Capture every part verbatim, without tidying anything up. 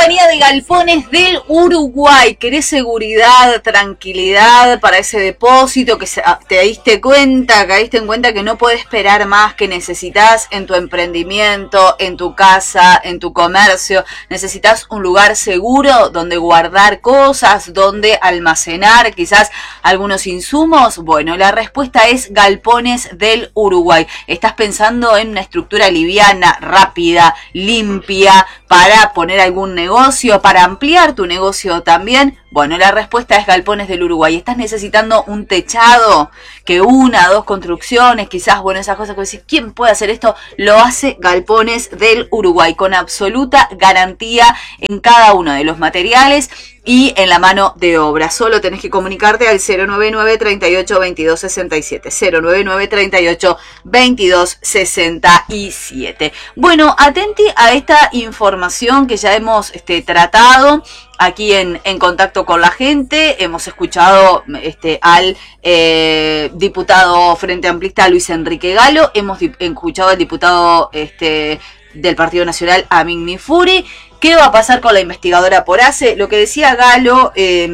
compañía de Galpones del Uruguay. ¿Querés seguridad, tranquilidad para ese depósito? Que se, te diste cuenta, caíste en cuenta que no podés esperar más, que necesitas en tu emprendimiento, en tu casa, en tu comercio. Necesitas un lugar seguro donde guardar cosas, donde almacenar quizás algunos insumos. Bueno, la respuesta es Galpones del Uruguay. Estás pensando en una estructura liviana, rápida, limpia, para poner algún negocio, para ampliar tu negocio también. Bueno, la respuesta es Galpones del Uruguay. ¿Estás necesitando un techado que una, dos construcciones, quizás, bueno, esas cosas que decís, ¿quién puede hacer esto? Lo hace Galpones del Uruguay con absoluta garantía en cada uno de los materiales y en la mano de obra. Solo tenés que comunicarte al cero nueve nueve, treinta y ocho, veintidós sesenta y siete. cero nueve nueve, treinta y ocho, veintidós sesenta y siete. Bueno, atenti a esta información que ya hemos este, tratado aquí en, en Contacto con la Gente. Hemos escuchado este, al eh, diputado Frente Amplista Luis Enrique Galo. Hemos escuchado al diputado este, del Partido Nacional Amin Nifuri. ¿Qué va a pasar con la investigadora Porace? Lo que decía Galo eh,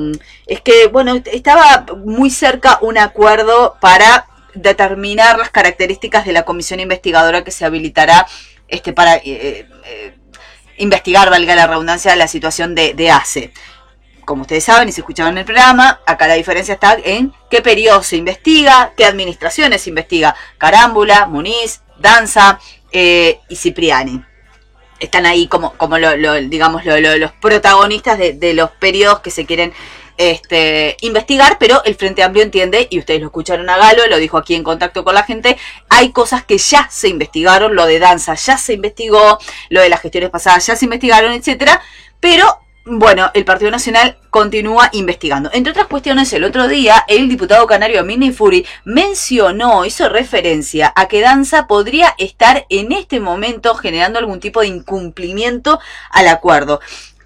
es que, bueno, estaba muy cerca un acuerdo para determinar las características de la comisión investigadora que se habilitará este, para eh, eh, investigar, valga la redundancia, la situación de, de ACE. Como ustedes saben y se escuchaban en el programa, acá la diferencia está en qué periodo se investiga, qué administraciones se investiga. Carámbula, Muniz, Danza eh, y Cipriani. Están ahí como, como lo, lo, digamos, lo, lo, los protagonistas de, de los periodos que se quieren este, investigar, pero el Frente Amplio entiende, y ustedes lo escucharon a Galo, lo dijo aquí en Contacto con la Gente, hay cosas que ya se investigaron, lo de Danza ya se investigó, lo de las gestiones pasadas ya se investigaron, etcétera, pero bueno, el Partido Nacional continúa investigando. Entre otras cuestiones, el otro día, el diputado canario Amin Nifuri mencionó, hizo referencia a que Danza podría estar en este momento generando algún tipo de incumplimiento al acuerdo.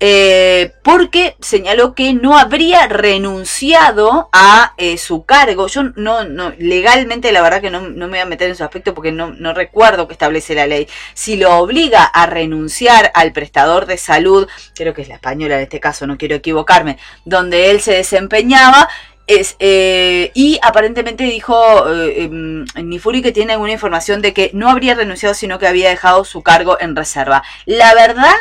Eh, porque señaló que no habría renunciado a eh, su cargo. Yo no, no, legalmente la verdad que no, no me voy a meter en su aspecto porque no, no recuerdo que establece la ley. Si lo obliga a renunciar al prestador de salud, creo que es la española en este caso, no quiero equivocarme, donde él se desempeñaba, es, eh, y aparentemente dijo eh, eh, Nifuri que tiene alguna información de que no habría renunciado, sino que había dejado su cargo en reserva. La verdad,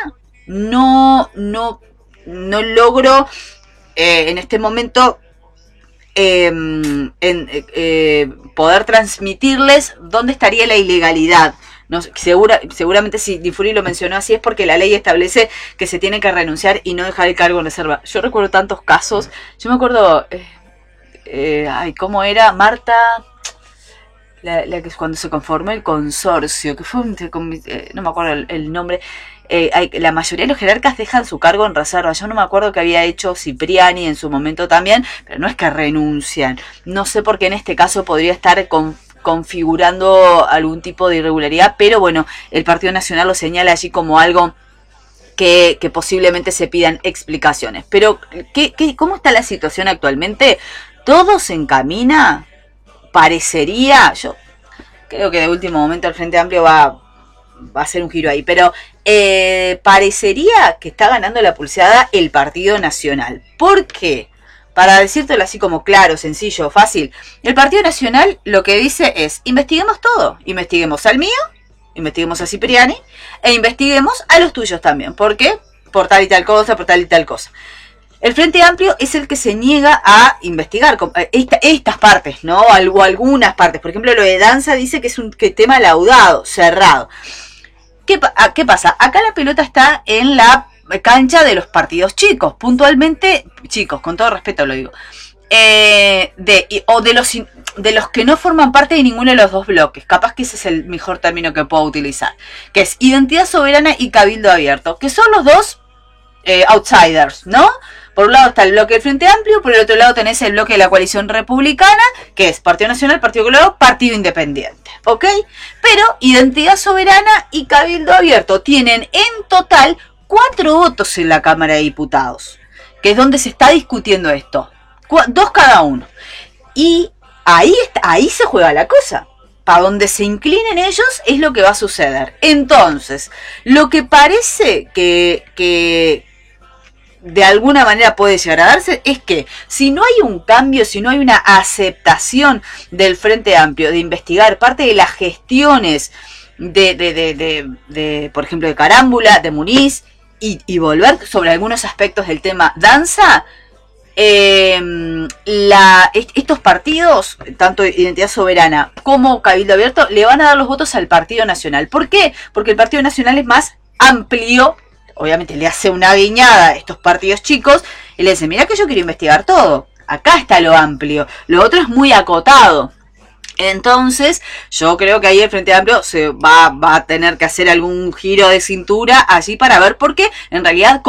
No, no, no logro eh, en este momento eh, en, eh, poder transmitirles dónde estaría la ilegalidad. No, segura, seguramente si Nifuri lo mencionó así es porque la ley establece que se tiene que renunciar y no dejar el cargo en reserva. Yo recuerdo tantos casos. Yo me acuerdo, eh, eh, ay, ¿cómo era? Marta... La, la que cuando se conformó el consorcio, que fue un, eh, no me acuerdo el, el nombre, eh, hay, la mayoría de los jerarcas dejan su cargo en reserva. Yo no me acuerdo que había hecho Cipriani en su momento también, pero no es que renuncian. No sé por qué en este caso podría estar con, configurando algún tipo de irregularidad, pero bueno, el Partido Nacional lo señala allí como algo que, que posiblemente se pidan explicaciones. Pero, ¿qué, qué, ¿cómo está la situación actualmente? ¿Todo se encamina? Parecería, yo creo que de último momento el Frente Amplio va, va a hacer un giro ahí, pero eh, parecería que está ganando la pulseada el Partido Nacional. ¿Por qué? Para decírtelo así como claro, sencillo, fácil, el Partido Nacional lo que dice es, investiguemos todo, investiguemos al mío, investiguemos a Cipriani, e investiguemos a los tuyos también. ¿Por qué? Por tal y tal cosa, por tal y tal cosa. El Frente Amplio es el que se niega a investigar esta, estas partes, ¿no? O algunas partes. Por ejemplo, lo de Danza dice que es un que tema laudado, cerrado. ¿Qué, ¿Qué pasa? Acá la pelota está en la cancha de los partidos chicos, puntualmente chicos, con todo respeto lo digo. Eh, de, o de los, de los que no forman parte de ninguno de los dos bloques. Capaz que ese es el mejor término que puedo utilizar. Que es Identidad Soberana y Cabildo Abierto. Que son los dos eh, outsiders, ¿no? Por un lado está el bloque del Frente Amplio, por el otro lado tenés el bloque de la coalición republicana, que es Partido Nacional, Partido Colorado, Partido Independiente, ¿ok? Pero Identidad Soberana y Cabildo Abierto tienen en total cuatro votos en la Cámara de Diputados, que es donde se está discutiendo esto. Dos cada uno. Y ahí, está, ahí se juega la cosa. para donde se inclinen ellos es lo que va a suceder. Entonces, lo que parece que, que de alguna manera puede llegar a darse es que si no hay un cambio, si no hay una aceptación del Frente Amplio de investigar parte de las gestiones de, de, de, de, de por ejemplo, de Carámbula, de Muniz, y, y volver sobre algunos aspectos del tema danza, Eh, la, estos partidos, tanto Identidad Soberana como Cabildo Abierto, le van a dar los votos al Partido Nacional. ¿Por qué? Porque el Partido Nacional es más amplio, obviamente le hace una guiñada a estos partidos chicos y le dice, mira que yo quiero investigar todo, acá está lo amplio, lo otro es muy acotado. Entonces, yo creo que ahí el Frente Amplio se va, va a tener que hacer algún giro de cintura allí para ver, porque en realidad